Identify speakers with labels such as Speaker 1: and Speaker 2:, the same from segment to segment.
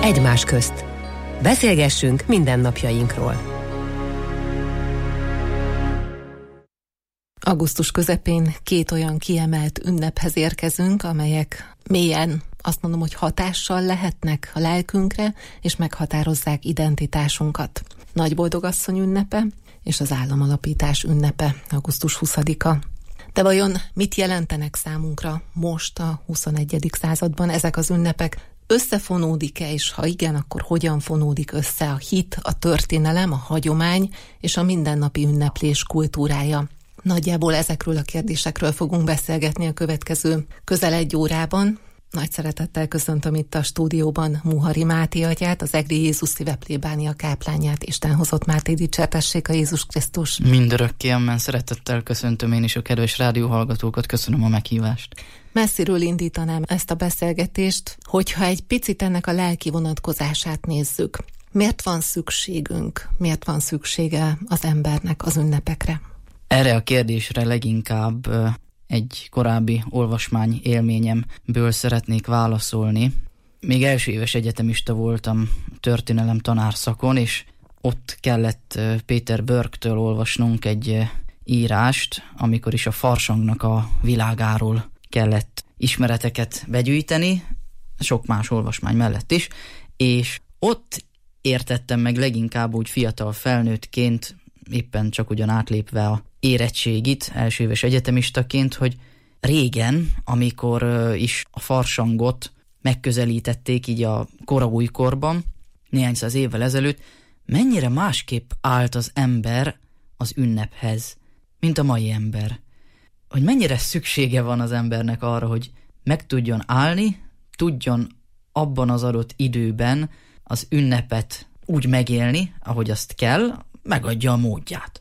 Speaker 1: egymás közt. Beszélgessünk mindennapjainkról.
Speaker 2: Augusztus közepén 2 olyan kiemelt ünnephez érkezünk, amelyek mélyen azt mondom, hogy hatással lehetnek a lelkünkre, és meghatározzák identitásunkat. Nagyboldogasszony ünnepe és az államalapítás ünnepe, augusztus 20-a. De vajon mit jelentenek számunkra most a 21. században ezek az ünnepek? Összefonódik-e, és ha igen, akkor hogyan fonódik össze a hit, a történelem, a hagyomány és a mindennapi ünneplés kultúrája? Nagyjából ezekről a kérdésekről fogunk beszélgetni a következő közel 1 órában. Nagy szeretettel köszöntöm itt a stúdióban Muhari Máté atyát, az Egri Jézus Szíve plébánia káplányát. Isten hozott Máté, dicsértessék a Jézus Krisztus.
Speaker 3: Mindörökké, amen. Szeretettel köszöntöm én is a kedves rádióhallgatókat, köszönöm a meghívást.
Speaker 2: Messziről indítanám ezt a beszélgetést, hogyha egy picit ennek a lelki vonatkozását nézzük. Miért van szükségünk, miért van szüksége az embernek az ünnepekre?
Speaker 3: Erre a kérdésre leginkább egy korábbi olvasmány élményemből szeretnék válaszolni. Még első éves egyetemista voltam történelem tanárszakon, és ott kellett Peter Burke-től olvasnunk egy írást, amikor is a farsangnak a világáról kellett ismereteket begyűjteni, sok más olvasmány mellett is, és ott értettem meg leginkább úgy fiatal felnőttként, éppen csak ugyan átlépve a érettségit, első éves egyetemistaként, hogy régen, amikor is a farsangot megközelítették így a koraújkorban, néhány száz évvel ezelőtt, mennyire másképp állt az ember az ünnephez, mint a mai ember. Hogy mennyire szüksége van az embernek arra, hogy meg tudjon állni, tudjon abban az adott időben az ünnepet úgy megélni, ahogy azt kell, megadja a módját.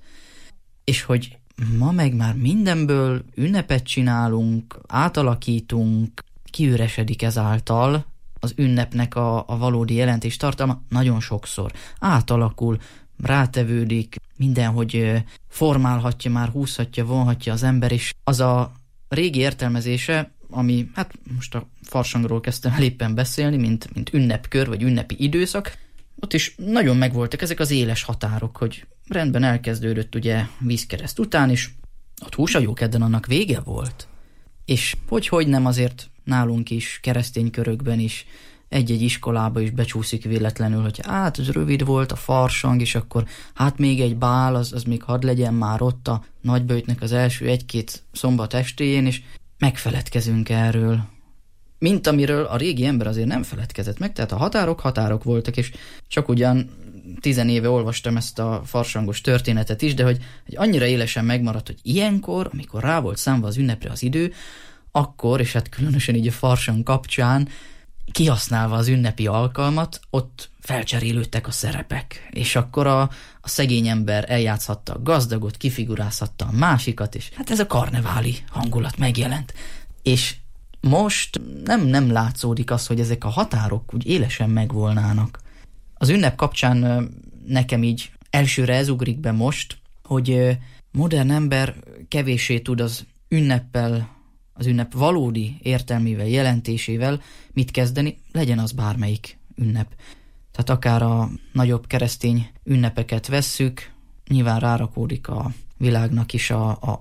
Speaker 3: És hogy ma meg már mindenből ünnepet csinálunk, átalakítunk, kiüresedik ezáltal az ünnepnek a valódi jelentés tartalma nagyon sokszor. Átalakul, rátevődik, mindenhogy formálhatja, már húzhatja, vonhatja az ember, és az a régi értelmezése, ami, hát most a farsangról kezdtem el éppen beszélni, mint ünnepkör, vagy ünnepi időszak, ott is nagyon megvoltak ezek az éles határok, hogy rendben elkezdődött ugye vízkereszt után, és ott húsajókedden annak vége volt. És hogy nem azért nálunk is, keresztény körökben is, egy-egy iskolába is becsúszik véletlenül, hogy hát ez rövid volt a farsang, és akkor hát még egy bál, az még hadd legyen már ott a nagyböjtnek az első 1-2 szombat estéjén, és megfeledkezünk erről. Mint amiről a régi ember azért nem feledkezett meg, tehát a határok voltak, és csak ugyan 10 éve olvastam ezt a farsangos történetet is, de hogy annyira élesen megmaradt, hogy ilyenkor, amikor rá volt számva az ünnepre az idő, akkor, és hát különösen így a farsang kapcsán, kihasználva az ünnepi alkalmat, ott felcserélődtek a szerepek, és akkor a szegény ember eljátszhatta a gazdagot, kifigurázhatta a másikat, és hát ez a karneváli hangulat megjelent. És most nem látszódik az, hogy ezek a határok úgy élesen megvolnának. Az ünnep kapcsán nekem így elsőre ez ugrik be most, hogy modern ember kevéssé tud az ünneppel, az ünnep valódi értelmével, jelentésével mit kezdeni, legyen az bármelyik ünnep. Tehát akár a nagyobb keresztény ünnepeket vesszük, nyilván rárakódik a világnak is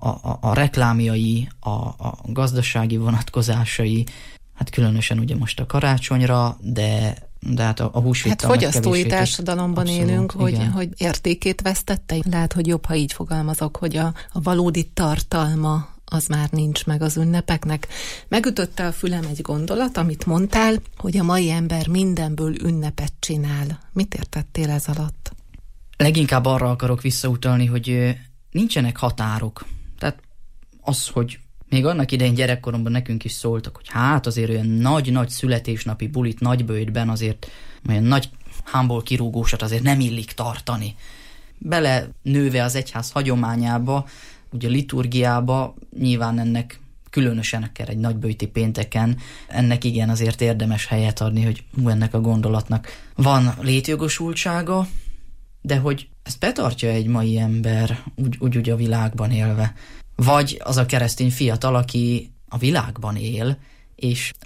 Speaker 3: a reklámjai, a gazdasági vonatkozásai, hát különösen ugye most a karácsonyra, de hát a húsvéttal
Speaker 2: hát fogyasztói társadalomban
Speaker 3: abszolút,
Speaker 2: élünk, hogy értékét vesztette. Lehet, hogy jobb, ha így fogalmazok, hogy a valódi tartalma az már nincs meg az ünnepeknek. Megütötte a fülem egy gondolat, amit mondtál, hogy a mai ember mindenből ünnepet csinál. Mit értettél ez alatt?
Speaker 3: Leginkább arra akarok visszautalni, hogy nincsenek határok. Tehát az, hogy még annak idején gyerekkoromban nekünk is szóltak, hogy hát azért olyan nagy születésnapi bulit Nagyböjtben azért olyan nagy hámból kirúgósat azért nem illik tartani. Bele nőve az egyház hagyományába, ugye liturgiába, nyilván ennek különösen akár egy nagyböjti pénteken, ennek igen azért érdemes helyet adni, hogy ennek a gondolatnak van létjogosultsága, de hogy ezt betartja egy mai ember úgy a világban élve. Vagy az a keresztény fiatal, aki a világban él, és